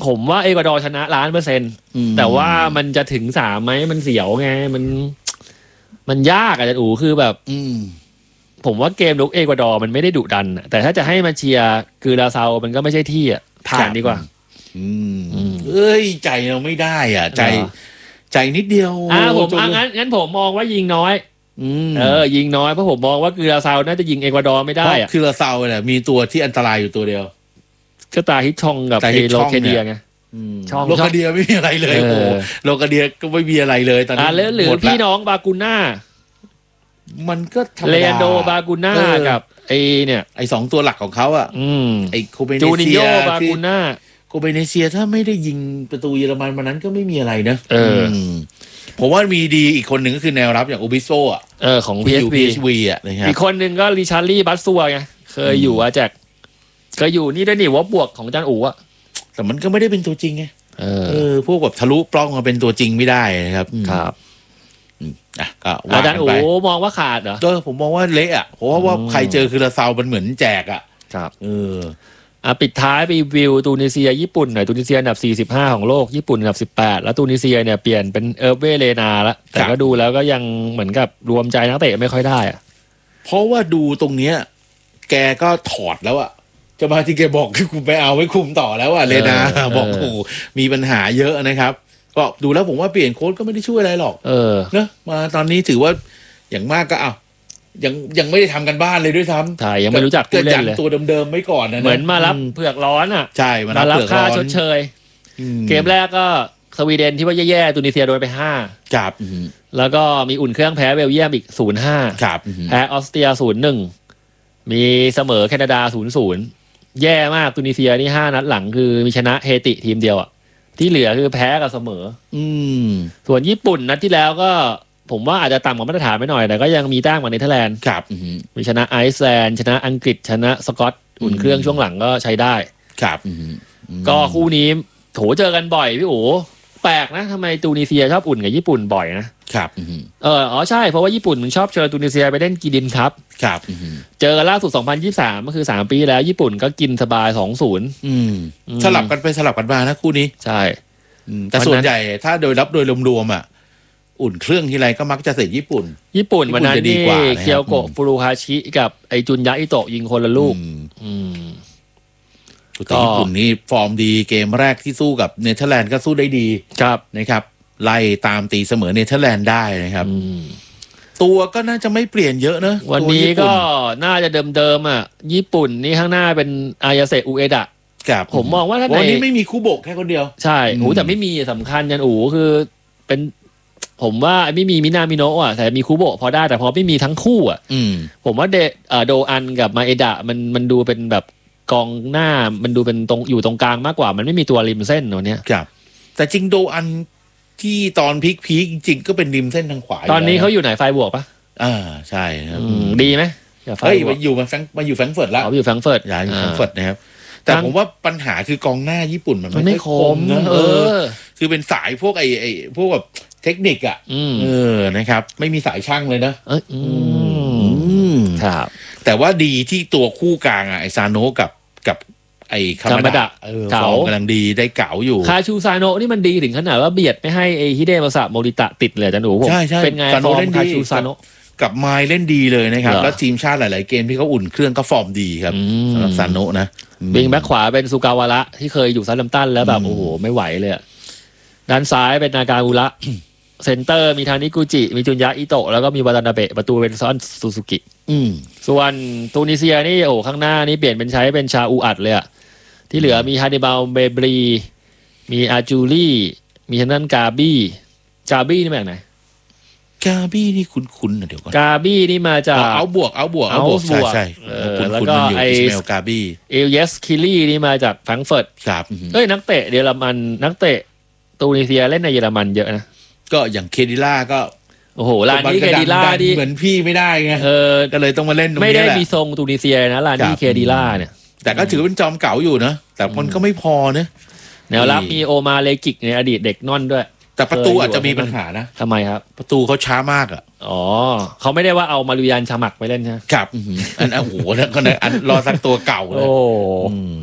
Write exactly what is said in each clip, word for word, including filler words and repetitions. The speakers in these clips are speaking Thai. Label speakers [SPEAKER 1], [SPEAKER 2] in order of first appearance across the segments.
[SPEAKER 1] ผมว่าเอกวาดอร์ชนะล้านเปอร์เซ็นต์แต่ว่ามันจะถึงสามไหมมันเสียวไงมันมันยากอาจารย์อู๋คือแบบผมว่าเกมลุกเอกวาดอร์มันไม่ได้ดุดันแต่ถ้าจะให้มาเชียร์คือลาซาโอมันก็ไม่ใช่ที่อ่ะผ่านดีกว่า
[SPEAKER 2] อืมเอ้ยใจเราไม่ได้อ่ะใจใจนิดเดียว
[SPEAKER 1] อ่าผมอ่ะงั้นงั้นผมมองว่ายิงน้อยเออยิงน้อยเพราะผมมองว่าคือลาซาโอน่าจะยิงเอกวาดอร์ไม่ได้อ่ะ
[SPEAKER 2] คือลาซาโอเนี่ยมีตัวที่อันตรายอยู่ตัวเดียว
[SPEAKER 1] ก็ตาฮิตชองกับไอโลเคเดียไง
[SPEAKER 2] โลคาเดียไม่มีอะไรเลยโอ้โลคาเดียก็ไม่มีอะไรเลยตอนนี้
[SPEAKER 1] อ่าเหลือพี่น้องบากูน่า
[SPEAKER 2] มันก็ธรรมดา
[SPEAKER 1] เลนโดบากูน่ากับไอเนี่ย
[SPEAKER 2] ไอสองตัวหลักของเขาอ่ะไอโคเบเนเซียจู
[SPEAKER 1] นิโยบากูน่า
[SPEAKER 2] โคเบเนเซียถ้าไม่ได้ยิงประตูเยอรมันวันนั้นก็ไม่มีอะไรนะ
[SPEAKER 1] เออ
[SPEAKER 2] ผมว่ามีดีอีกคนหนึ่งก็คือแนวรับอย่างโอบิโซอ่ะ
[SPEAKER 1] เออของ พี เอส วี
[SPEAKER 2] อ่ะนะครับ
[SPEAKER 1] อีกคนหนึ่งก็ริชาร์ลี่บัสซัวไงเคยอยู่อาแจกเคยอยู่นี่ด้วยนี่ว่าบวกของจานอู๋อ่ะ
[SPEAKER 2] แต่มันก็ไม่ได้เป็นตัวจริงไงเออพวกแบบทะลุปล้องมาเป็นตัวจริงไม่ได้นะครับ
[SPEAKER 1] ครับ
[SPEAKER 2] อ่ะก็
[SPEAKER 1] อาจารย์อู๋มองว่าขาดเหรอ
[SPEAKER 2] เออผมมองว่าเละอ่ะเพราะว่าใครเจอคือลาซาโอมันเหมือนแจกอ่ะ
[SPEAKER 1] ครับ
[SPEAKER 2] เออ
[SPEAKER 1] อ่ะปิดท้ายรีวิวตูนิเซียญี่ปุ่นหน่อยตูนิเซียอันดับสี่สิบห้าของโลกญี่ปุ่นอันดับสิบแปดแล้วตูนิเซียเนี่ยเปลี่ยนเป็นเอิร์ฟเวเลนาแล้วแต่ก็ดูแล้วก็ยังเหมือนกับรวมใจนักเตะไม่ค่อยได้อ่ะ
[SPEAKER 2] เพราะว่าดูตรงเนี้ยแกก็ถอดแล้วอ่ะจะมาที่แกบอกคือกูไปเอาไว้คุมต่อแล้วอ่ะเลนาบอกโอ้มีปัญหาเยอะนะครับก็ดูแล้วผมว่าเปลี่ยนโค้ชก็ไม่ได้ช่วยอะไรหรอก
[SPEAKER 1] เออ
[SPEAKER 2] เนอะมาตอนนี้ถือว่าอย่างมากก็เอายังยังไม่ได้ทำกันบ้านเลยด้วยซ้ำ
[SPEAKER 1] ใช่ยังไม่รู้จักผู้เล่นเลย
[SPEAKER 2] ตัวเดิมๆไม่ก่อนนะ
[SPEAKER 1] เหมือนมารับเผือกร้อนอ่ะ
[SPEAKER 2] ใช่
[SPEAKER 1] มารับค่าชดเชยเกมแรกก็สวีเดนที่ว่าแย่ๆตูนิเซียโดนไปห้า
[SPEAKER 2] ครับ
[SPEAKER 1] แล้วก็มีอุ่นเครื่องแพ้เบลเยียมอีกศูนย์ห้า
[SPEAKER 2] ครับ
[SPEAKER 1] แพ้ออสเตรียศูนย์หนึ่งมีเสมอแคนาดาศูนย์ศูนย์แย่มากตูนิเซียนี่ห้านัดหลังคือมีชนะเฮติทีมเดียวอ่ะที่เหลือคือแพ้กับเสมอ
[SPEAKER 2] อืม
[SPEAKER 1] ส่วนญี่ปุ่นนัดที่แล้วก็ผมว่าอาจจะต่ำกว่ามาตรฐานไปหน่อยแต่ก็ยังมีแต้มกว่าเนเธอร์แลนด์
[SPEAKER 2] ครับ
[SPEAKER 1] มีชนะไอซ์แลนด์ชนะอังกฤษชนะสกอตอุ่นเครื่องช่วงหลังก็ใช้ได้
[SPEAKER 2] ครับ
[SPEAKER 1] ก็คู่นี้โถเจอกันบ่อยพี่โอ๋แปลกนะทำไมตูนิเซียชอบอุ่นกับญี่ปุ่นบ่อยนะครับเอออ๋อใช่เพราะว่าญี่ปุ่นมันชอบเชิญตูนิเซียไปเล่นกีดินครับ
[SPEAKER 2] ครับ
[SPEAKER 1] เจอกันล่าสุดสองพันยี่สิบสามก็คือสามปีแล้วญี่ปุ่นก็กินสบาย สองศูนย์
[SPEAKER 2] อืมสลับกันไปสลับกันมานะคู่นี้
[SPEAKER 1] ใช่
[SPEAKER 2] แต่ส่วนใหญ่ถ้าโดยรับโดยรวมๆอ่ะอุ่นเครื่องทีไรก็มักจะเสร็จญี่ปุ่น
[SPEAKER 1] ญี่ปุ่นวันนั้นนี่เคียวโกะฟูรุฮาชิกับไอจุนยะอิโตะยิงคนละลูกอืม
[SPEAKER 2] ก็ญี่ปุ่นนี่ฟอร์มดีเกมแรกที่สู้กับเนเธอร์แลนด์ก็สู้ได้ดี
[SPEAKER 1] ครับ
[SPEAKER 2] นะครับไล่ตามตีเสมอเนเธอร์แลนด์ได้นะครับตัวก็น่าจะไม่เปลี่ยนเยอะนะ
[SPEAKER 1] วันนี้ก็น่าจะเดิมๆอ่ะญี่ปุ่นนี่ข้างหน้าเป็นอายาเซอุเอดะผมมองว่าถ้าใน
[SPEAKER 2] วันนี้ไม่มีคูโบะแค่คนเดียว
[SPEAKER 1] ใช่โอ้แต่ไม่มีสำคัญยันอู๋คือเป็นผมว่าไม่มีมินามิโนะอ่ะแต่มีคูโบะพอได้แต่พอไม่มีทั้งคู่อ่ะผมว่าเดโดอันกับมาเอดะมันมันดูเป็นแบบกองหน้ามันดูเป็นตรงอยู่ตรงกลางมากกว่ามันไม่มีตัวริมเส้นตัวเนี้ย
[SPEAKER 2] ครับแต่จริงโดอันที่ตอนพีคพีคจริงๆก็เป็นริมเส้นทางขวา
[SPEAKER 1] ตอนนี้เขาอยู่ไหนไฟบวกปะ
[SPEAKER 2] อ่าใช่ครับ
[SPEAKER 1] ดีไหม
[SPEAKER 2] เฮ้ยมาอยู่มาแฟงมาอยู่แฟรงก์เฟิร์ตแล้ว
[SPEAKER 1] อยู่แฟรงก์เฟิร์ต
[SPEAKER 2] ย้ายอยู่แฟรงก์เฟิร์ตนะครับแต่ผมว่าปัญหาคือกองหน้าญี่ปุ่นมัน
[SPEAKER 1] ไม่คมนะ
[SPEAKER 2] เออคือเป็นสายพวกไอ้ไอ้พวกแบบเทคนิคอ่ะเออนะครับไม่มีสายช่างเลยนะ
[SPEAKER 1] เออครับ
[SPEAKER 2] แต่ว่าดีที่ตัวคู่กลางอ่ะไอซาโนะกับกับไอคามาดะเออฟอร์มกำลังดีได้เก๋าอยู่
[SPEAKER 1] คาชูซาโนะนี่มันดีถึงขนาดว่าเบียดไม่ให้ไอฮิเดะมาสะโมริตะติดเลยจันหนูผมเป็นไงฟอร์มคาชูซาโนะ
[SPEAKER 2] กับไมล์เล่นดีเลยนะครับแล้วทีมชาติหลายๆเกมที่เขาอุ่นเครื่องก็ฟอร์มดีครับสำหรับซาโนะนะ
[SPEAKER 1] วิงแบ็คขวาเป็นซูกาวาระที่เคยอยู่ซัตแฮมป์ตันแล้วแบบโอ้โหไม่ไหวเลยด้านซ้ายเป็นนากาอุระเซนเตอร์มีทานิกุจิมีจุนยะอิโตะแล้วก็มีวาตานาเบะประตูเป็นซอนซูซูกิส่วนตูนิเซียนี่โอ้ข้างหน้านี่เปลี่ยนเป็นใช้เป็นชาอูอัดเลยอะที่เหลือมีฮานิบาลเบบรีมีอาจูลี่มีทางด้านกาบี้กาบี้นี่มาจากไหน
[SPEAKER 2] กาบี้นี่คุ้นๆนะเดี๋ยวก่อน
[SPEAKER 1] กาบี้นี่มาจาก
[SPEAKER 2] เอาบวกเอาบวกเอาบวกใช่ใช่
[SPEAKER 1] แล้วก็ไอ
[SPEAKER 2] เมลกาบี้
[SPEAKER 1] เอลเยสคิลี่นี่มาจากแฟรงก์เฟิร์ต
[SPEAKER 2] ครับ
[SPEAKER 1] เอ้ยนักเตะเยอรมันนักเตะตูนิเซียเล่นในเยอรมันเยอะนะ
[SPEAKER 2] ก็อย่างเคดิล่าก็
[SPEAKER 1] โอ้โหลานี่เคดิล่าดิ
[SPEAKER 2] เหมือนพี่ไม่ได้ไง
[SPEAKER 1] เออ
[SPEAKER 2] ก็เลยต้องมาเล่นตรงนี้แหละ
[SPEAKER 1] ไม่ได้มีทรงตูนิเซียนะลานี่เคดิล่าเนี่ย
[SPEAKER 2] แต่ก็ถือเป็นจอมเก๋าอยู่นะแต่คนก็ไม่พอเนะ
[SPEAKER 1] แนวรับมีโอมาเลกิกในอดีตเด็กนอนด้วย
[SPEAKER 2] แต่ประตูอาจจะมีปัญหานะ
[SPEAKER 1] ทำไมครับ
[SPEAKER 2] ประตูเขาช้ามากอ่ะ
[SPEAKER 1] อ๋อเขาไม่ได้ว่าเอามารุยันชามักไปเล่นใช่ไหม
[SPEAKER 2] ครับอันโอ้โหแล้วก็อันรอสักตัวเก่าเลย
[SPEAKER 1] โอ้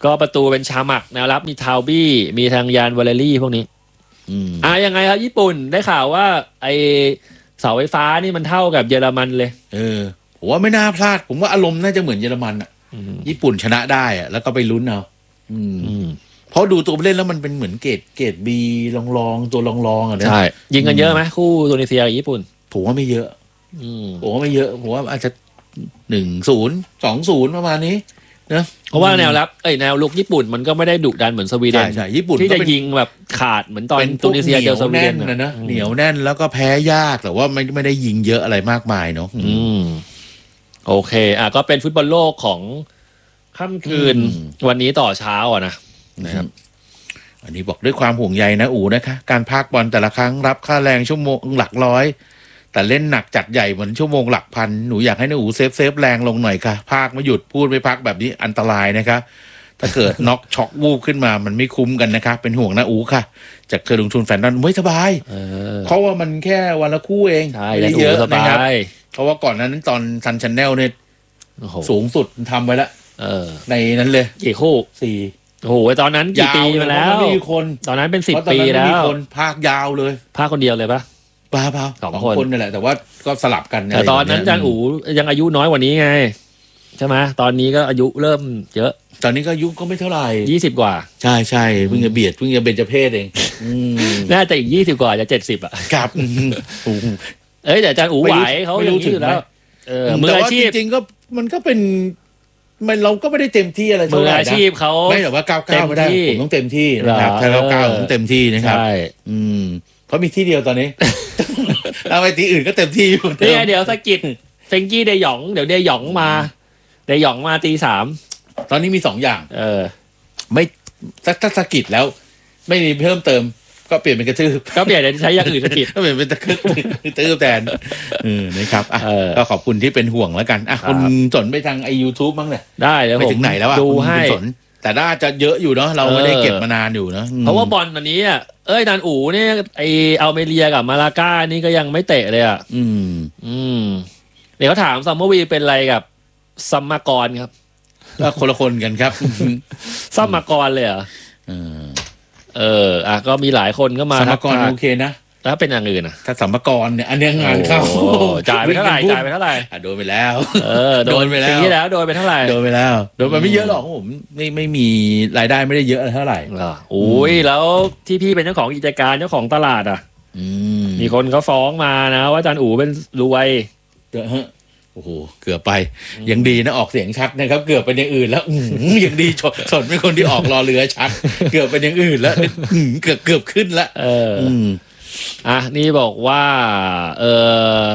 [SPEAKER 1] ก็ประตูเป็นชามักแนวรับมีทาวบี้มีทางยานวาเลรี่พวกนี้
[SPEAKER 2] อืม
[SPEAKER 1] อ่ะยังไงครับญี่ปุ่นได้ข่าวว่าไอเสาไฟฟ้านี่มันเท่ากับเยอรมันเลย
[SPEAKER 2] เออผมว่าไม่น่าพลาดผมว่าอารมณ์น่าจะเหมือนเยอรมันอ่ะญี่ปุ่นชนะได้อ่ะแล้วก็ไปลุ้นเอาอืมเพราะดูตัวเล่นแล้วมันเป็นเหมือนเกรดเกรดบีลองลองตัวลองลองอ่ะนะ
[SPEAKER 1] ใช่ยิงกันเยอะไหมคู่อินโดนีเซียกับญี่ปุ่น
[SPEAKER 2] ผมว่าไม่เยอะผมว่าไม่เยอะผมว่าอาจจะหนึ่งศูนย์สองศูนย์ประมาณนี้นะ
[SPEAKER 1] เพราะว่าแนวรับเอ้ยแนวลุกญี่ปุ่นมันก็ไม่ได้ดุดันเหมือนสวีเดน
[SPEAKER 2] ใช่ญี่ปุ่น
[SPEAKER 1] ที่จะยิงแบบขาดเหมือนตอนอินโดนีเซียเจอสวีเดน
[SPEAKER 2] นะนะเหนียวแน่นแล้วก็แพ้ยากแต่ว่าไม่ไม่ได้ยิงเยอะอะไรมากมายเนาะ
[SPEAKER 1] อืมโอเคอ่ะก็เป็นฟุตบอลโลกของค่ำคืนวันนี้ต่อเช้าอ่ะนะนะครับ
[SPEAKER 2] อันนี้บอกด้วยความห่วงใยนะอู๋นะคะการพากบอลแต่ละครั้งรับค่าแรงชั่วโมงหลักร้อยแต่เล่นหนักจัดใหญ่เหมือนชั่วโมงหลักพันหนูอยากให้นะอู๋เซฟเซฟแรงลงหน่อยค่ะพากไม่หยุดพูดไม่พักแบบนี้อันตรายนะคะถ้าเกิดน็อกช็อกวูบขึ้นมามันไม่คุ้มกันนะคะเป็นห่วงนะอู๋ค่ะจากเคยลงทุนแฟนดอนไม่สบายเพราะว่ามันแค่วันละคู่เอง
[SPEAKER 1] ไม่เยอะนะครับ
[SPEAKER 2] เพราะว่าก่อนนั้นตอนซันชันแนลเนี่ยสูงสุดทำไปแล้วในนั้นเลย
[SPEAKER 1] กี่คู่
[SPEAKER 2] สี่
[SPEAKER 1] โอ้โหตอนนั้นกี่ปีมาแล้ว
[SPEAKER 2] ไม่มีคน
[SPEAKER 1] ตอนนั้นเป็นสิบปีแล้ว
[SPEAKER 2] มีคนพากยาวเลย
[SPEAKER 1] พากคนเดียวเลยปะ
[SPEAKER 2] ปาเปล่าสองคนนี่แหละแต่ว่าก็สลับกัน
[SPEAKER 1] แต่ตอนนั้นอาจารย์อู๋ยังอายุน้อยกว่านี้ไงใช่ไหมตอนนี้ก็อายุเริ่มเยอะ
[SPEAKER 2] ตอนนี้ก็อายุก็ไม่เท่าไหร่
[SPEAKER 1] ยี่สิบกว่า
[SPEAKER 2] ใช่ใช่เพิ่งจะเบียดเพิ่งจะเบญจเพศเอง
[SPEAKER 1] น่าจะอีกยี่สิบกว่าจะเจ็ดสิบอ่ะ
[SPEAKER 2] ครับ
[SPEAKER 1] เอ้ยแต่อาจารย์อู๋ไหวเขาอย่างนี้อยู่แล้วเออมืออาชีพ
[SPEAKER 2] จริงๆก็มันก็เป็นมันเราก็ไม่ได้เต็มที่อะไร
[SPEAKER 1] มืออาชีพเขา
[SPEAKER 2] ไม่แต่ว่าก้าวก้าวไม่ได้ผมต้องเต็มที่นะครับถ้าก้าวก้าวผมเต็มที่นะครับ
[SPEAKER 1] ใช่
[SPEAKER 2] อืมเพราะมีที่เดียวตอนนี้เอาไปที่อื่นก็เต็มที่อยู่
[SPEAKER 1] เนี่ยเดี๋ยวสกิดเฟงกี้เดยองเดี๋ยวเดยองมาเดยองมาตีสาม
[SPEAKER 2] ตอนนี้มีสองอย่าง
[SPEAKER 1] เออ
[SPEAKER 2] ไม่ถ้าสกิดแล้วไม่มีเพิ่มเติมก็เปลี่ยนเป็นกระทืบ
[SPEAKER 1] ก็เปลี่ยนใช้อย่างอื่นสกิด
[SPEAKER 2] ก็เปลี่ยนเป็นตะกทืบแทนเออนะครับอ่ะก็ขอบคุณที่เป็นห่วงแล้วกันอ่ะคุณสนไปทางไอยูทูบบ้างเนี่ย
[SPEAKER 1] ได้แล้ว
[SPEAKER 2] ไปถึงไหนแล้วอ่ะ
[SPEAKER 1] ดูให้
[SPEAKER 2] สนแต่น่าจะเยอะอยู่เนาะเราไม่ได้เก็บมานานอยู่เนาะ
[SPEAKER 1] เพราะว่าบอลวันนี้อ่ะเอ้ยนันอู๋เนี่ยไออัลเมเรียกับมาลาก้านี่ก็ยังไม่เตะเลยอ่ะ
[SPEAKER 2] อืม
[SPEAKER 1] อืมเดี๋ยวเขาถามซัมเมอร์วีเป็นอะไรกับซัมมากรครับ
[SPEAKER 2] ก็คนละคนกันครับ
[SPEAKER 1] ซัมมากรเลยเหรอเอออ่ะก็มีหลายคนก็มา
[SPEAKER 2] ซัมมากรโอเคนะ
[SPEAKER 1] ถ้าเป็นอย่างอื่นนะ
[SPEAKER 2] ถ้าสัมภาระเนี่ยอันนี้งานเข้า
[SPEAKER 1] จ่ายไปเท่าไหร่จ่ายไปเท่าไหร่
[SPEAKER 2] โดนไปแล้ว
[SPEAKER 1] เออโดนไปแล้วปีที่แล้วโดนไปเท่าไหร่
[SPEAKER 2] โดนไปแล้วโดนไปไม่เยอะหรอกผมไม่ไม่มีรายได้ไม่ได้เยอะเท่าไหร่
[SPEAKER 1] โอ้ยแล้วที่พี่เป็นเจ้าของกิจการเจ้าของตลาดอ่ะมีคนเขาฟ้องมานะว่าอาจารย์อู๋เป็นรวย
[SPEAKER 2] เด้อโอ้โหเกือบไปยังดีนะออกเสียงชัดนะครับเกือบเป็นอย่างอื่นแล้วยังดีสนเป็นคนที่ออกรอเรือชัดเกือบเป็นอย่างอื่นแล้วเกือบเกือบขึ้นแล้ว
[SPEAKER 1] เอออ่ะนี่บอกว่าเออ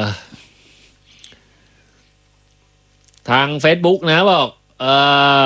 [SPEAKER 1] ทาง Facebook นะบอกเออ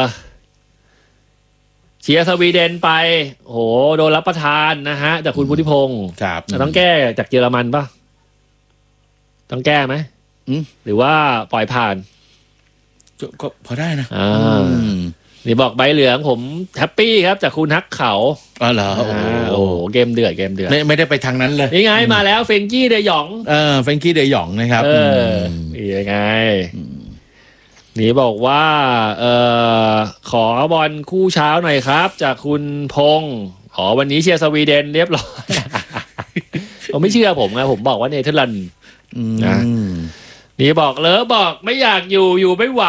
[SPEAKER 1] เชียร์สวีเดนไปโหโดนรับประทานนะฮะจากคุณพุทธิพงศ์
[SPEAKER 2] ครับ
[SPEAKER 1] ต้องแก้จากเยอรมันป่ะต้องแก้ไหมหรือว่าปล่อยผ่าน
[SPEAKER 2] ก็พอได้นะ
[SPEAKER 1] อ่านี่บอกใบเหลืองผมแฮปปี้ครับจากคุณฮักเขา
[SPEAKER 2] อ๋อเหรอ
[SPEAKER 1] โอ้โหเกมเดือดเกมเดือด
[SPEAKER 2] ไม่ได้ไปทางนั้นเลย
[SPEAKER 1] นี่ไงมาแล้วเฟงกี้เดยอง
[SPEAKER 2] เออเฟงกี้เดยองนะครับ
[SPEAKER 1] เออนี่ยังไงนี่บอกว่าเออขอบอลคู่เช้าหน่อยครับจากคุณพงศ์ขอวันนี้เชียร์สวีเดนเรียบร้อยผมไม่เชื่อผมไงผมบอกว่าเนเธอร์แลนด์นะนี่บอกเลิฟบอกไม่อยากอยู่อยู่ไม่ไหว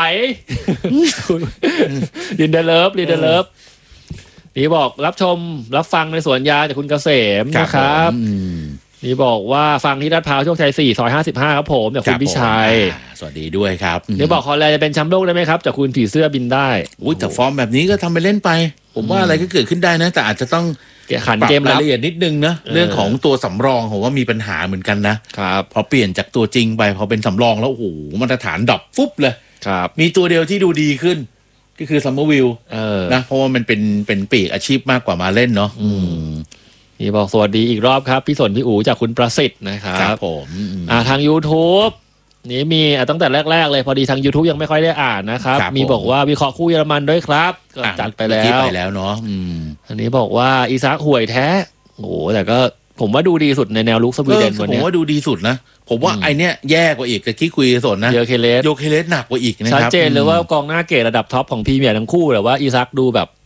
[SPEAKER 1] ลินเดเลิฟลินเดเลิฟนี่บอกรับชมรับฟังในสวนยาจากคุณเกษมนะครับนี่บอกว่าฟังที่ลาดพร้าวโชคชัยสี่ซอยห้าสิบห้าครับผมจากคุณพิชัย
[SPEAKER 2] สวัสดีด้วยครับ
[SPEAKER 1] นี่บอกฮอลแลนด์จะเป็นแชมป์โลกได้ไหมครับจากคุณผีเสื้อบินได้
[SPEAKER 2] อุ้ยแต่ฟอร์มแบบนี้ก็ทำไปเล่นไปผมว่าอะไรก็เกิดขึ้นได้นะแต่อาจจะต้อง
[SPEAKER 1] ขันเกม
[SPEAKER 2] รายละเอียดนิดนึงนะเรื่องของตัวสำรองผมว่ามีปัญหาเหมือนกันนะครับพอเปลี่ยนจากตัวจริงไปพอเป็นสำรองแล้วโอ้โหมาตรฐานดับฟุบเลย
[SPEAKER 1] ครับ
[SPEAKER 2] มีตัวเดียวที่ดูดีขึ้นก็คือซัมเมอร์วิลนะเพราะว่ามันเป็นเป็นปีกอาชีพมากกว่ามาเล่นเนาะ
[SPEAKER 1] นี่บอกสวัสดีอีกรอบครับพี่สนพี่อู๋จากคุณประสิทธิ์นะครับ
[SPEAKER 2] ครับผม
[SPEAKER 1] อ่าทาง YouTube นี่มีตั้งแต่แรกๆเลยพอดีทาง YouTube ยังไม่ค่อยได้อ่านนะครับมีบอกว่าวิเคราะห์คู่เยอรมันด้วยครับก็จัดไปแล้ว
[SPEAKER 2] ไปแล้วเนาะ
[SPEAKER 1] อันนี้บอกว่าอีซักห่วยแท้โอ้แต่ก็ผมว่าดูดีสุดในแนวลุกสวีเดนวันนี้
[SPEAKER 2] ผมว่าดูดีสุดนะผมว่าไอเนี้ยแย่กว่าอีกแต่ที่คุยสนนะ
[SPEAKER 1] โยเคเลส
[SPEAKER 2] โยเคเลสหนักกว่าอีกนะครับ
[SPEAKER 1] ชัดเจนเลยว่ากองหน้าเกรดระดับท็อปของพรีเมียร์ทั้งคู่แต่ว่าอีซักดูแบบ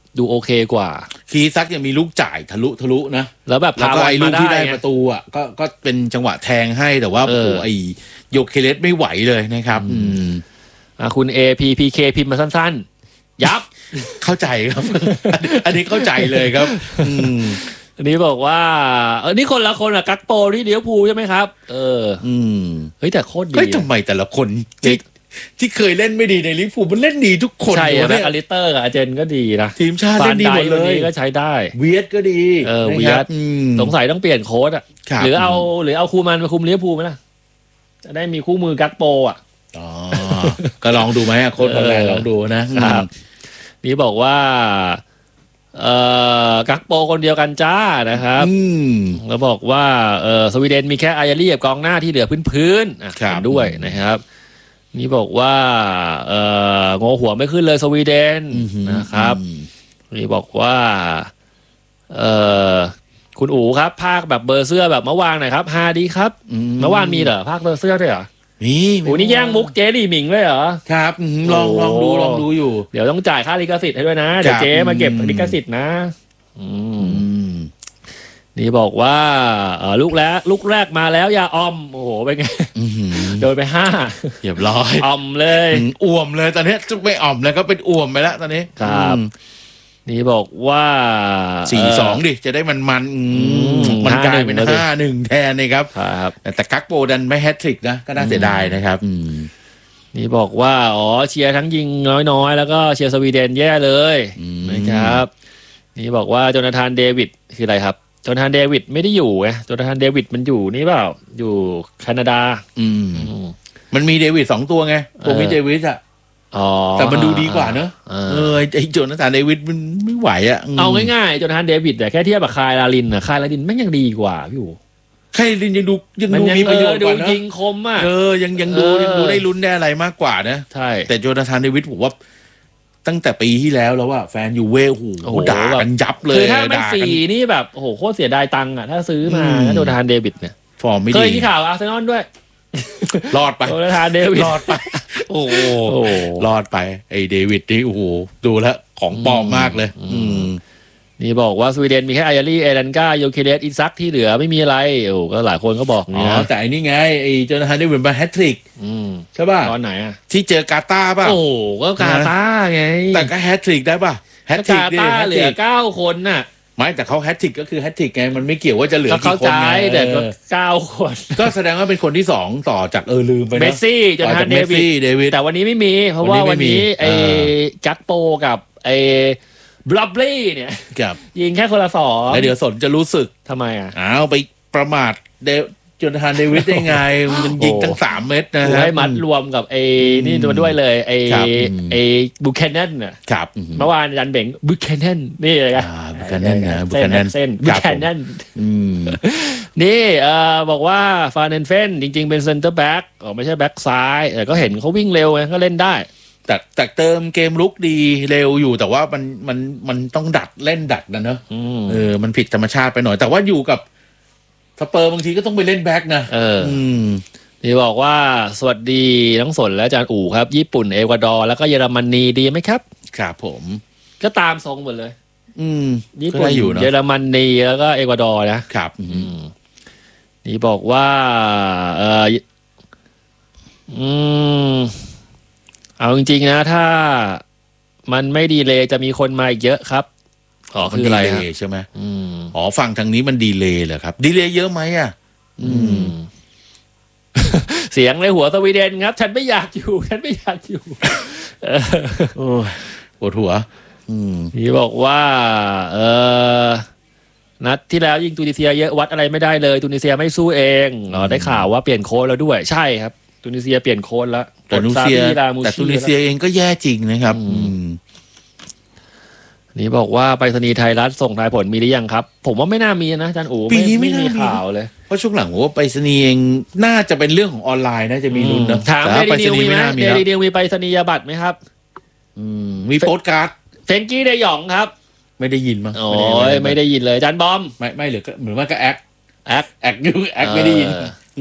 [SPEAKER 1] ดูโอเคกว่า
[SPEAKER 2] คีซักยังมีลูกจ่ายทะลุทะลุนะ
[SPEAKER 1] แล้วแบบ
[SPEAKER 2] แล้วก็ไอ้ลูกที่ได้
[SPEAKER 1] ไง
[SPEAKER 2] ประตูอ่ะก็ก็เป็นจังหวะแทงให้แต่ว่า
[SPEAKER 1] เอ
[SPEAKER 2] โอ้
[SPEAKER 1] อ
[SPEAKER 2] โหไอ้โยเคเลสไม่ไหวเลยนะครับ อืม
[SPEAKER 1] อ่ะคุณ เอ พี พี เค พิมพ์มาสั้นๆ ยับ
[SPEAKER 2] เข้าใจครับ อันนี้เข้าใจเลยครับ อืม
[SPEAKER 1] อันนี้บอกว่าเออนี่คนละคนอะกักโปที่ลิเวอร์พูลใช่ไหมครับ เออ
[SPEAKER 2] อืม
[SPEAKER 1] เฮ้ยแต่โคตรดี
[SPEAKER 2] เฮ้ยทำไมแต่ละคนที่ที่เคยเล่นไม่ดีในลิเวอร์พูลมันเล่นดีทุกคน
[SPEAKER 1] ใช่
[SPEAKER 2] เล
[SPEAKER 1] อะ
[SPEAKER 2] ย
[SPEAKER 1] แบ็ค
[SPEAKER 2] เนี่ย
[SPEAKER 1] อาริเตอร์กับอาเจนก็ดีนะ
[SPEAKER 2] ทีมชาติเล่นดีหมดเล
[SPEAKER 1] ฟานไวัน
[SPEAKER 2] ย
[SPEAKER 1] นี้ก็ใช้ได้
[SPEAKER 2] เวียดก็ดี
[SPEAKER 1] เออ
[SPEAKER 2] นะครับ
[SPEAKER 1] เวียด
[SPEAKER 2] อืม
[SPEAKER 1] สงสัยต้องเปลี่ยนโค้ดอะ
[SPEAKER 2] ครับ
[SPEAKER 1] หรือเอาหรือเอาคูมันมาคุมลิเวอร์พูลไหมล่ะจะได้มีคู่มือกักโปอะ
[SPEAKER 2] อ๋อก็ลองดูไหมอะโค้ชบอลแลนด์ลองดูนะครับ
[SPEAKER 1] นี่บอกว่า เอ่อกักโปคนเดียวกันจ้านะครับ
[SPEAKER 2] อืม
[SPEAKER 1] แล้วบอกว่าเออสวีเดนมีแค่อายารี่กับกองหน้าที่เหลือพื้นๆอ่ะ
[SPEAKER 2] ครับ
[SPEAKER 1] เห็นด้วยนะครับ นี่บอกว่าเอองอหัวไม่ขึ้นเลยสวีเดน
[SPEAKER 2] อืม
[SPEAKER 1] นะครับ
[SPEAKER 2] อืม
[SPEAKER 1] นี่บอกว่าเออคุณอู๋ครับภาคแบบเบอร์เสื้อแบบเมื่อวานหน่อยครับฮาดีครับ
[SPEAKER 2] อืม
[SPEAKER 1] เมื่อวานมีเหรอภาคเบอร์เสื้อด้วยเหรอ
[SPEAKER 2] นี่
[SPEAKER 1] โอ้นี่แย่งมุกเจลี่หมิงเลยเหรอ
[SPEAKER 2] ครับอืมลองลองดูลองดูอยู่
[SPEAKER 1] เดี๋ยวต้องจ่ายค่าลิขสิทธิ์ให้ด้วยนะ เดี๋ยวเจ๊มาเก็บลิขสิทธิ์นะ อืม
[SPEAKER 2] อืม
[SPEAKER 1] นี่บอกว่าเออลูกแล้วลูกแรกมาแล้วอย่าออม โอ้โหเป็นไง
[SPEAKER 2] อืม
[SPEAKER 1] โดนไปห้า
[SPEAKER 2] เรียบร้อย
[SPEAKER 1] ออมเลย
[SPEAKER 2] อืมอ่วมเลยตอนนี้จะไม่อ่อมแล้วก็เป็นอ่วมไปแล้วตอนนี้
[SPEAKER 1] ครับ นี่บอกว่า
[SPEAKER 2] สี่สอง
[SPEAKER 1] เ
[SPEAKER 2] ดิจะได้มันมันอืม
[SPEAKER 1] อืม
[SPEAKER 2] มันกลายเป็น
[SPEAKER 1] ห้าหนึ่ง
[SPEAKER 2] ห้าหนึ่งแทนนะครับ
[SPEAKER 1] ครับ
[SPEAKER 2] แต่กักโปดันไม่แฮตทริกนะก็น่าเสียดายนะครับ อืม
[SPEAKER 1] นี่บอกว่าอ๋อเชียร์ทั้งยิงน้อยๆ แล้วก็เชียร์สวีเดนแย่เลย
[SPEAKER 2] อืม
[SPEAKER 1] นะครับ นี่บอกว่าโจนาธานเดวิดคืออะไรครับโจนาธานเดวิดไม่ได้อยู่ไงโจนาธานเดวิดมันอยู่นี่เปล่าอยู่แคนาดา
[SPEAKER 2] อืม
[SPEAKER 1] อืม
[SPEAKER 2] มันมีเดวิดสองตัวไงตัวมิ
[SPEAKER 1] เออ
[SPEAKER 2] เดวิดอะ
[SPEAKER 1] อ๋อ
[SPEAKER 2] แต่มันดูดีกว่าเนอะ
[SPEAKER 1] เออ
[SPEAKER 2] เออไอ้โจนาธานเดวิดมันไม่ไหวอะม
[SPEAKER 1] เอาง่ายๆโจนาธานเดวิดแต่แค่เทียบกับคายลาลินนะคายลาลินแม่งยังดีกว่าพี่อู๋
[SPEAKER 2] ใครลินยังดูยัง
[SPEAKER 1] มัน
[SPEAKER 2] ดู
[SPEAKER 1] ยัง
[SPEAKER 2] มีประโยช
[SPEAKER 1] เออ
[SPEAKER 2] น์ก
[SPEAKER 1] ดู
[SPEAKER 2] ว่าเนอะ
[SPEAKER 1] ยิงคมอ่ะ
[SPEAKER 2] เออยังยังดู
[SPEAKER 1] เออ
[SPEAKER 2] ยังดูได้ลุ้นได้อะไรมากกว่านะ
[SPEAKER 1] ใช่
[SPEAKER 2] แต่โจนาธานเดวิดผมว่า ตั้งแต่ปีที่แล้วแล้วว่าแฟนยูเว่โอ้
[SPEAKER 1] โอ้
[SPEAKER 2] โห
[SPEAKER 1] โห
[SPEAKER 2] ด่ากันยับเลย
[SPEAKER 1] คือถ้าไม่
[SPEAKER 2] ด่า
[SPEAKER 1] ฟรี
[SPEAKER 2] กัน
[SPEAKER 1] นี่แบบโอ้โหโคตรเสียดายตังค์อ่ะถ้าซื้อมา
[SPEAKER 2] อืม
[SPEAKER 1] โจนาธานเดวิดเนี่ย
[SPEAKER 2] ฟอร์มไม่
[SPEAKER 1] เค
[SPEAKER 2] ดี
[SPEAKER 1] ยที่ข่าวอาร์เซนอลด้วย
[SPEAKER 2] รอดไป
[SPEAKER 1] โจนาธานเดวิด
[SPEAKER 2] รอดไป โอ้โห
[SPEAKER 1] โอ้โห
[SPEAKER 2] รอดไปไอ้เดวิดนี่โอ้โหดูแล้วของปลอมมากเลย อืม
[SPEAKER 1] นี่บอกว่าสวีเดนมีแค่ไออารี่เอรันกาโยเคเลสอิซักที่เหลือไม่มีอะไรโอ้ก็หลายคนก็บอก
[SPEAKER 2] อ๋
[SPEAKER 1] นี่
[SPEAKER 2] อ
[SPEAKER 1] นะ
[SPEAKER 2] แต่อันนี้ไงไอ้โจนาธานเดวิดมาแฮตทริก
[SPEAKER 1] อืม
[SPEAKER 2] ใช่ป่ะ
[SPEAKER 1] ตอนไหนอ่ะ
[SPEAKER 2] ที่เจอกาตาร์ป่ะ
[SPEAKER 1] โอ้ก็กาตาร์ไง
[SPEAKER 2] แต่ก็แฮตทริกได้ป่ะแฮตทริก
[SPEAKER 1] กา
[SPEAKER 2] ดิ
[SPEAKER 1] ตาร์
[SPEAKER 2] แฮต
[SPEAKER 1] เห
[SPEAKER 2] ท
[SPEAKER 1] ลื
[SPEAKER 2] ริ
[SPEAKER 1] อก เก้าคนน่ะ
[SPEAKER 2] ไม่แต่เขาแฮตทริกก็คือแฮตทริกไงมันไม่เกี่ยวว่าจะเหลือ
[SPEAKER 1] ก็เข้า
[SPEAKER 2] กี่ค
[SPEAKER 1] ใจ
[SPEAKER 2] นไง
[SPEAKER 1] แต่ก็
[SPEAKER 2] เออ
[SPEAKER 1] เก้าคน
[SPEAKER 2] ก็แสดงว่าเป็นคนที่สองต่อจากเออลืมไปนะ
[SPEAKER 1] เมสซี่โจ
[SPEAKER 2] ต่อ
[SPEAKER 1] นาธา
[SPEAKER 2] จาน ก
[SPEAKER 1] เด
[SPEAKER 2] เมส
[SPEAKER 1] วิด
[SPEAKER 2] ซี่เดวิด
[SPEAKER 1] แต่วันนี้ไม่มี เพราะว่า
[SPEAKER 2] วั
[SPEAKER 1] วัน น
[SPEAKER 2] นี้
[SPEAKER 1] นี้
[SPEAKER 2] ไม่มี
[SPEAKER 1] ไอ้
[SPEAKER 2] เออ
[SPEAKER 1] กักโปกับไอ้บลับลี่เนี่ย
[SPEAKER 2] ครับ
[SPEAKER 1] ยิงแค่คนละสอง
[SPEAKER 2] แล้วเดี๋ยวสนจะรู้สึก
[SPEAKER 1] ทำไมอ่ะ
[SPEAKER 2] อ้าวไปประมาทเดวโจนาธานเดวิดได้ไง มันยิงตั้งสามเม็ดนะ
[SPEAKER 1] กู
[SPEAKER 2] ฮะ
[SPEAKER 1] ให้มัดรวมกับไอ้นี่มาด้วยเลยไอ้
[SPEAKER 2] ครับ
[SPEAKER 1] ไอ้บูแคนเนนน่ะ
[SPEAKER 2] ครับ
[SPEAKER 1] เมื่อวานยันเบ่งบูแคนเนนนี่เลยกัน
[SPEAKER 2] อ่า Buchanan นะ Buchanan
[SPEAKER 1] เส้น
[SPEAKER 2] ค
[SPEAKER 1] บู
[SPEAKER 2] รับ
[SPEAKER 1] แคนเนน
[SPEAKER 2] อืม
[SPEAKER 1] นี่เอ่อบอกว่าฟาเนนเฟนจริง ๆ เป็นเซนเตอร์แบ็กอ๋อไม่ใช่แบ็กซ้ายแต่ก็เห็นเขาวิ่งเร็วไงก็เล่นได้
[SPEAKER 2] แต่แต่เติมเกมลุกดีเร็วอยู่แต่ว่ามันมันมันต้องดัดเล่นดัดนะเนอะ
[SPEAKER 1] อืม
[SPEAKER 2] เออมันผิดธรรมชาติไปหน่อย แต่ว่าอยู่กับสเปอร์บางทีก็ต้องไปเล่นแบ็กนะ
[SPEAKER 1] เออ
[SPEAKER 2] อืม
[SPEAKER 1] นี่บอกว่าสวัสดีน้องสนและอาจารย์อู๋ครับ ญี่ปุ่นเอกวาดอร์แล้วก็เยอรมนีดีไหมครับ
[SPEAKER 2] ครับผม
[SPEAKER 1] ก็ตามทรงหมดเลย
[SPEAKER 2] อืม
[SPEAKER 1] ญี่
[SPEAKER 2] ก็
[SPEAKER 1] ปุ่น
[SPEAKER 2] ได้อยู่เนอะ
[SPEAKER 1] เยอรมนีแล้วก็เอกวาดอร์นะครับ
[SPEAKER 2] อื
[SPEAKER 1] อื
[SPEAKER 2] ม
[SPEAKER 1] มนี่บอกว่า เอออืมเอาจริงๆนะ ถ้ามันไม่ดีเลยจะมีคนมาอีกเยอะครับอ๋อคืออะไร
[SPEAKER 2] ดี
[SPEAKER 1] ครับ
[SPEAKER 2] เลยใช่ไหม
[SPEAKER 1] อืม
[SPEAKER 2] อ๋อฝั่งทางนี้มันดีเลยเหรอครับ ดีเลยเยอะไหมอ่ะ อืม
[SPEAKER 1] เสียงในหัวสวีเดนครับ ฉันไม่อยากอยู่ ฉันไม่อยากอยู่เออ
[SPEAKER 2] โอ้ยปวดหัว อืม
[SPEAKER 1] นี่บอกว่า เออนัดที่แล้วยิงตูนิเซียเยอะวัดอะไรไม่ได้เลยตูนิเซียไม่สู้เองอ๋อได้ข่าวว่าเปลี่ยนโค้ชแล้วด้วย ใช่ครับตูนิเซียเปลี่ยนโค้ชแล้ว
[SPEAKER 2] แต่ตูนิเซีย
[SPEAKER 1] ซาบิลามูชิ
[SPEAKER 2] แต่ตูนิเซียเองก็แย่จริงนะครับ
[SPEAKER 1] อืม
[SPEAKER 2] อืม
[SPEAKER 1] นี่บอกว่าไปรษณีย์ไทยรัฐส่งทายผลมีหรือยังครับ ผมว่าไม่น่ามีนะอาจารย์อู๋
[SPEAKER 2] ปีนี้ไม่
[SPEAKER 1] ไม่
[SPEAKER 2] น่ามี
[SPEAKER 1] มีข่าวเลย
[SPEAKER 2] เพราะช่วงหลังผมว่าไปรษณีย์เองน่าจะเป็นเรื่องของออนไลน์น่าจะมีลุ้นนะ
[SPEAKER 1] ถาม
[SPEAKER 2] แต่
[SPEAKER 1] เด
[SPEAKER 2] ว่า
[SPEAKER 1] ลิ
[SPEAKER 2] ไปร
[SPEAKER 1] นิ
[SPEAKER 2] ษ
[SPEAKER 1] ว
[SPEAKER 2] ณี
[SPEAKER 1] มี
[SPEAKER 2] ย์
[SPEAKER 1] ไหม
[SPEAKER 2] ไม่น่ามี
[SPEAKER 1] เด
[SPEAKER 2] แล้ว
[SPEAKER 1] ลินิวมีไปรษณียบัตรไหมครับ
[SPEAKER 2] อืมมีโปสการ์ด
[SPEAKER 1] เฟรนกี้เดหยองครับ
[SPEAKER 2] ไม่ได้ยินมั้ง
[SPEAKER 1] โอ้ยไม่ได้ยินเลยอาจารย์บอม
[SPEAKER 2] ไม่ไม่หรือก็เหมือนว่าก็แอค
[SPEAKER 1] แอค
[SPEAKER 2] แอคอยู่แอคไม่ได้ยิน
[SPEAKER 1] เออ
[SPEAKER 2] ม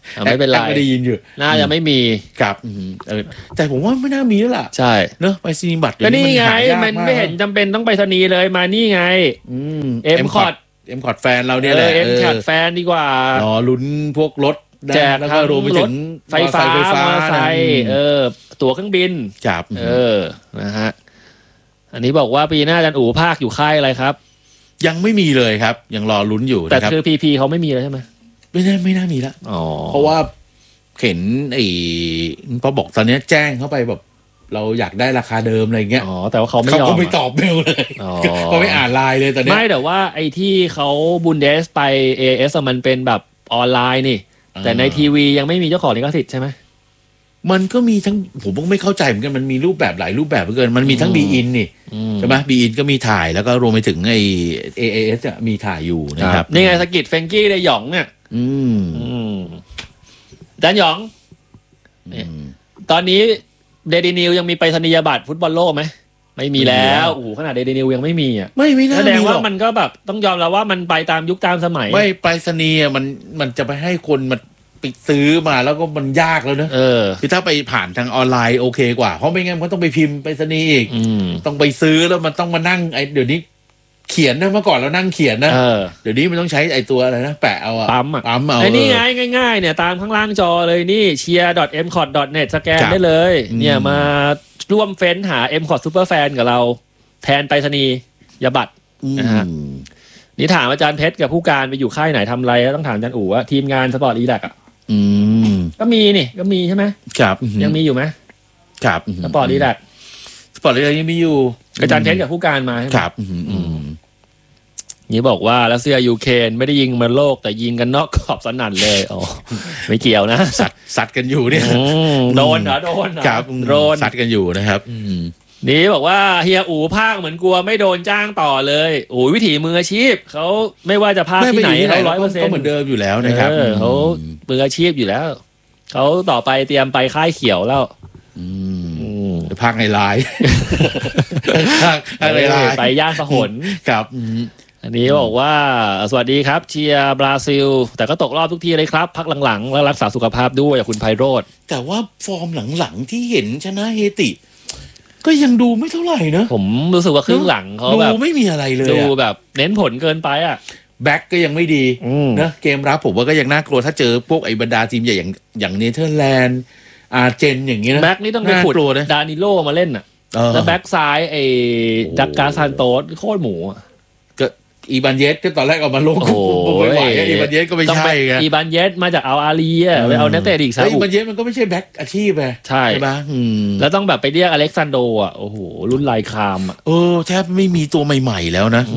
[SPEAKER 1] ไม่เป็นไร
[SPEAKER 2] ไม่ได้ยินอยู่
[SPEAKER 1] น่าจะไม่มี
[SPEAKER 2] ครับเออแต่ผมว่าไม่น่ามีแล้วล่ะ
[SPEAKER 1] ใช่
[SPEAKER 2] เนอะไปซีนีบัตร
[SPEAKER 1] ก็นี่ไงมันไม่เห็นจำเป็นต้องไปสนีเลยมานี่ไงเอ็มคอร์ด
[SPEAKER 2] เอ็มคอร์ดแฟนเราเนี่ยแหละ
[SPEAKER 1] เอ็มคอร์ดแฟนดีกว่า
[SPEAKER 2] อ๋อลุ้นพวกรถ
[SPEAKER 1] แจก
[SPEAKER 2] แล้วก็รวมไปถึง
[SPEAKER 1] ไฟฟ้ามอเตอร์ไซค์เออตั๋วเครื่องบิน
[SPEAKER 2] จับ
[SPEAKER 1] เออนะฮะอันนี้บอกว่าปีหน้าอาจารย์อู๋ภาคอยู่ค่ายอะไรครับ
[SPEAKER 2] ยังไม่มีเลยครับยังรอลุ้นอยู่
[SPEAKER 1] นะครับแต่คือพีพีเขาไม่มีเลยใช่ไหม
[SPEAKER 2] ไม่น่าไม่น่ามีละเพราะว่าเห็นไอ้พอบอกตอนนี้แจ้งเข้าไปแบบเราอยากได้ราคาเดิมอะไรเงี้ย
[SPEAKER 1] อ๋อแต่ว่าเขาไม่ยอม
[SPEAKER 2] เขาไม่ตอบเมลเลยเขาไม่อ่านไลน์เลยตอนนี้
[SPEAKER 1] ไม่แต่ว่าไอ้ที่เขาบุนเดสไป เอ เอส มันเป็นแบบออนไลน์นี่แต่ในทีวียังไม่มีเจ้าของลิขสิทธิ์ใช่ไหม
[SPEAKER 2] มันก็มีทั้งผมก็ไม่เข้าใจเหมือนกันมันมีรูปแบบหลายรูปแบบเหลือเกินมันมีทั้งบีอินนี่ใช่ไหมบีอินก็มีถ่ายแล้วก็รวมไปถึงไอ้ เอ เอ เอส อ่ะมีถ่ายอยู่นะครับ
[SPEAKER 1] นี่ไงสกิดเฟงกี้ได้หยองเนี่ย
[SPEAKER 2] อืม
[SPEAKER 1] ดันหยองตอนนี้เดลินิวยังมีไปรษณียบัตรฟุตบอลโลกไหมไม่มีแล้วโอ้โหขนาดเดลินิวยังไม่มีอ่ะ
[SPEAKER 2] ไม่ไม่น่ามีหรอกแสดง
[SPEAKER 1] ว่ามันก็แบบต้องยอมแล้วว่ามันไปตามยุคตามสมัย
[SPEAKER 2] ไม่ไปรษณีย์มันมันจะไปให้คนมาไปซื้อมาแล้วก็มันยากแล้วเนอะคือถ้าไปผ่านทางออนไลน์โอเคกว่าเพราะไม่งั้นมันต้องไปพิมพ์ไปรษณีย์อีกต้องไปซื้อแล้วมันต้องมานั่งไอเดี๋ยวนี้เขียนนะเมื่อก่อนเรานั่งเขียนนะเดี๋ยวนี้มันต้องใช้ไอตัวอะไรนะแปะเอาอะ
[SPEAKER 1] ปั๊มอะ
[SPEAKER 2] ปั๊มเอา
[SPEAKER 1] ไอ้นี่ไงง่ายๆเนี่ยตามข้างล่างจอเลยนี่เชียร์ เอ็ม คอร์ด ดอท เน็ต สแกนได้เลยเนี่ยมาร่วมเฟ้นหา เอ็ม คอร์ด Super Fan กับเราแทนไปรษณียบัตรนะฮะนี่ถามอาจารย์เพชรกับผู้การไปอยู่ค่ายไหนทำอะไรต้องถามอาจารย์อู๋ว่าทีมงานสปอร์ตอีแลกอ่ะก็มีนี่ก็มีใช่ไหม
[SPEAKER 2] ครับ
[SPEAKER 1] ยังมีอยู่ไหม
[SPEAKER 2] ครับ
[SPEAKER 1] สปอร์ตอีแลก
[SPEAKER 2] สปอร์ตอีแลกยังมีอยู่
[SPEAKER 1] อาจารย์เพชรกับผู้การมา
[SPEAKER 2] ครับ
[SPEAKER 1] นี่บอกว่ารัสเซียยูเครนไม่ได้ยิงมันโลกแต่ยิงกันนอกขอบสนั่นเลยอ๋อไม่เกี่ยวนะ
[SPEAKER 2] สัตว์สัตว์กันอยู่เนี่ย
[SPEAKER 1] โดนเหรอโดน
[SPEAKER 2] ครับโดนสัตว์กันอยู่นะครับ
[SPEAKER 1] นี่บอกว่าเฮียอู๋ภาคเหมือนกลัวไม่โดนจ้างต่อเลยโอ้ยวิถีมืออาชีพเขาไม่ว่าจะภาคที่ไหนเขาร้อยเปอร์เซ็นต์
[SPEAKER 2] ก็เหมือนเดิมอยู่แล้วนะครับ
[SPEAKER 1] เขามืออาชีพอยู่แล้วเขาต่อไปเตรียมไปค่ายเขียวแล้ว
[SPEAKER 2] ภาคในไลน์
[SPEAKER 1] ไปย่านสหน
[SPEAKER 2] ครับ
[SPEAKER 1] อันนี้บอกว่าสวัสดีครับเชียร์บราซิลแต่ก็ตกรอบทุกทีเลยครับพักหลังๆแล้วรักษาสุขภาพด้วยอย่างคุณไพโรจน์
[SPEAKER 2] แต่ว่าฟอร์มหลังๆที่เห็นชนะเฮติก็ยังดูไม่เท่าไหร่นะ
[SPEAKER 1] ผมรู้สึกว่าครึ่งหลังเขาแบบ
[SPEAKER 2] ดูไม่มีอะไรเลย
[SPEAKER 1] ดูแบบเน้นผลเกินไปอ่ะ
[SPEAKER 2] แบ็กก็ยังไม่ดีนะเกมรับผมว่าก็ยังน่ากลัวถ้าเจอพวกไอ้บรรดาทีมใหญ่อย่างอย่างเนเธอร์แลนด์อาร์เจนอย่างเงี้ยนะ
[SPEAKER 1] แบ็กนี่ต้องไปขุดดานิโลมาเล่นอ่ะแล้วแบ็กซ้ายไอ้ดักกาซานโตสโคตรหมู
[SPEAKER 2] ก็อีบานเยสก็ตอนแรกเอามาลงโอ้ยอีบานเยสก็ไม่ใช่ไง
[SPEAKER 1] อีบานเยสมาจากเอาอารีอ่ะไปเอานักเตะอีกซะ
[SPEAKER 2] อีบานเยสมันก็ไม่ใช่แบ็กอาชีพไง
[SPEAKER 1] ใช่
[SPEAKER 2] ป่ะ
[SPEAKER 1] แล้วต้องแบบไปเรียกอเล็กซานโดอ่ะโอ้โหรุ่นลายคามอ่ะ
[SPEAKER 2] เออแทบไม่มีตัวใหม่ๆแล้วนะ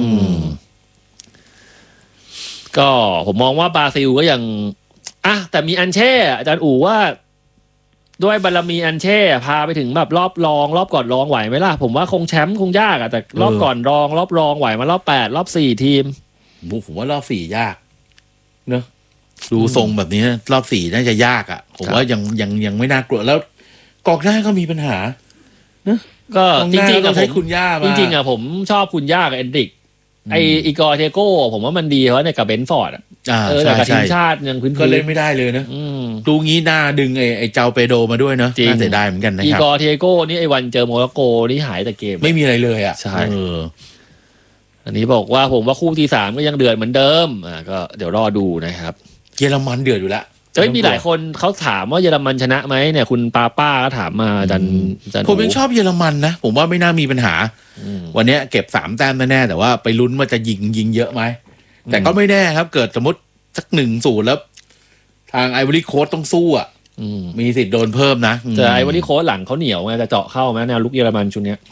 [SPEAKER 1] ก็ผมมองว่าบราซิลก็ยังอ่ะแต่มีอันเช่อาจารย์อู๋ว่าด้วยบารมีอันเช่พาไปถึงแบบรอบรองรอบก่อนรองไหวไหมล่ะผมว่าคงแชมป์คงยากอ่ะแต่รอบก่อนรองรอบรองไหวมารอบแปดรอบสี่ทีม
[SPEAKER 2] ผมว่ารอบสี่ยากเนอะดูทรงแบบนี้รอบสี่น่าจะยากอ่ะผมว่ายังยังยังไม่น่ากลัวแล้วกองหน้าก็มีปัญหานะ
[SPEAKER 1] ก็จริงๆอะผม
[SPEAKER 2] คุณย่า
[SPEAKER 1] จริงๆอะผมชอบคุณย่ากับเอนดิกไออีกอร์เทโก้ผมว่ามันดีเพราะเนี่ยกับเบนฟอร์ดอ่ะเออแต่กับทีมชาติยังพื้น
[SPEAKER 2] ก็เล่นไม่ได้เลยนะดูงี้หน้าดึงไอไอเจ้าเปโดมาด้วยเนาะน่าเสียดายเหมือนกันนะครับ
[SPEAKER 1] อีกอร์เทโก้นี่ไอวันเจอโมร็อกโกนี่หายแต่เกม
[SPEAKER 2] ไม่มีอะไรเลยอ่ะ
[SPEAKER 1] ใช่อันนี้บอกว่าผมว่าคู่ที่สามก็ยังเดือดเหมือนเดิมอ่าก็เดี๋ยวรอดูนะครับ
[SPEAKER 2] เยอรมันเดือดอยู่แล้ว
[SPEAKER 1] เอ้ยมีหลายคนเขาถามว่าเยอรมันชนะไหมเนี่ยคุณป้าป้าก็ถามมาดัน
[SPEAKER 2] ผมยังชอบเยอรมันนะผมว่าไม่น่ามีปัญหาวันนี้เก็บสามแต้มแน่แต่ว่าไปลุ้นว่าจะยิงยิงเยอะไหมแต่ก็ไม่แน่ครับเกิดสมมติสักหนึ่งศูนย์แล้วทางไอวอรี่โค้ชต้องสู้อ่ะมีสิทธิ์โดนเพิ่มนะ
[SPEAKER 1] แต่ไอวอรี่โค้ชหลังเขาเหนียวไงจะเจาะเข้าไหมแนวลุกเยอรมันชุดนี้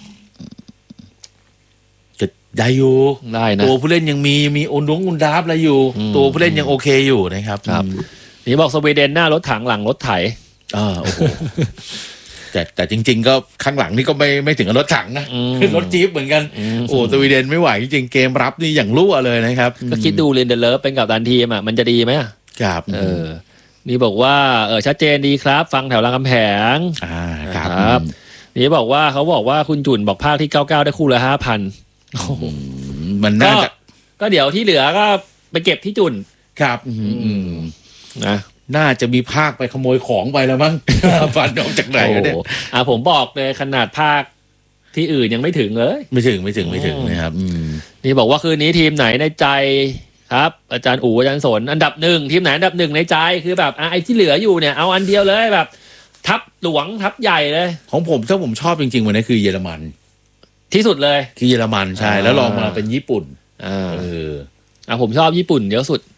[SPEAKER 2] จะได้อยู่
[SPEAKER 1] ได้นะ
[SPEAKER 2] ตัวผู้เล่นยังมีมีอุนดงอุนดาฟอะไรอยู่ตัวผู้เล่นยังโอเคอยู่นะครับ
[SPEAKER 1] ครับนี่บอกสวีเดนหน้ารถถังหลังรถไถ
[SPEAKER 2] อ่าโอ้โหแต่แต่จริงๆก็ข้างหลังนี่ก็ไม่ไม่ถึงกับรถถังนะคือรถจี๊ปเหมือนกันโอ้สวีเดนไม่ไหวจริงๆเกมรับนี่อย่างรั่วเลยนะครับ
[SPEAKER 1] ก็คิดดูเรนเดเลฟเป็นกัปตันทีมอ่ะมันจะดีไหม
[SPEAKER 2] ครับ
[SPEAKER 1] เออนี่บอกว่าเออชัดเจนดีครับฟังแถวรามคำแหง
[SPEAKER 2] อ่าครับ
[SPEAKER 1] นี่บอกว่าเขาบอกว่าคุณจุ่นบอกภาคที่เก้าเก้าได้คู่ละห้าพัน
[SPEAKER 2] มันน่าจะ
[SPEAKER 1] ก็เดี๋ยวที่เหลือก็ไปเก็บที่จุ่น
[SPEAKER 2] ครับ
[SPEAKER 1] นะ
[SPEAKER 2] น่าจะมีภาคไปขโมยของไปแล้วมั้ง ฟันออกจากไหนวะเนี่ย
[SPEAKER 1] โอ้โหอ่ะผมบอกเลยขนาดภาคที่อื่นยังไม่ถึงเลย
[SPEAKER 2] ไม่ถึงไม่ถึงไม่ถึงนะครับอืม
[SPEAKER 1] นี่บอกว่าคืนนี้ทีมไหนในใจครับ อาจารย์อู๋อาจารย์สนอันดับหนึ่งทีมไหนอันดับหนึ่งในใจคือแบบอ่ะไอ้ที่เหลืออยู่เนี่ยเอาอันเดียวเลยแบบ ทัพหลวงทัพใหญ่เลย
[SPEAKER 2] ของผมถ้าผมชอบจริงๆวันนี้คือเยอรมัน
[SPEAKER 1] ที่สุดเลย
[SPEAKER 2] คือเยอรมันใช่
[SPEAKER 1] อ่า
[SPEAKER 2] แล้วลองมาเป็นญี่ปุ่น
[SPEAKER 1] อ่า
[SPEAKER 2] เออ
[SPEAKER 1] อ่ะผมชอบญี่ปุ่นเยอะสุด